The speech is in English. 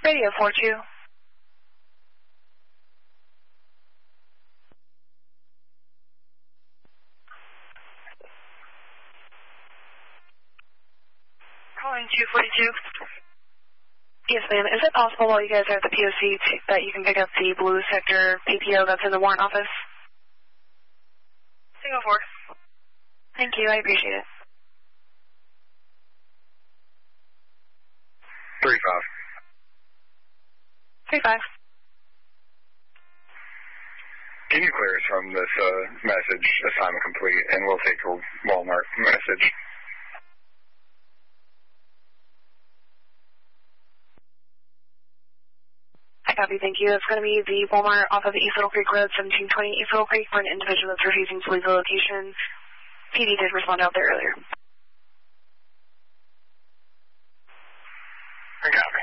Radio 42. Calling 242. Yes, ma'am. Is it possible while you guys are at the POC that you can pick up the blue sector PPO that's in the warrant office? Single 4. Thank you. I appreciate it. 35. 35. Can you clear us from this message, assignment complete, and we'll take your Walmart message. I copy, thank you. It's going to be the Walmart off of East Little Creek Road, 1720 East Little Creek, for an individual that's refusing to leave the location. PD did respond out there earlier. I copy.